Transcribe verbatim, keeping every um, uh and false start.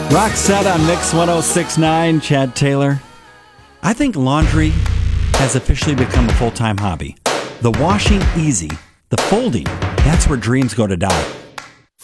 Rock set on Mix ten sixty-nine, Chad Taylor. I think laundry has officially become a full-time hobby. The washing easy, the folding, that's where dreams go to die.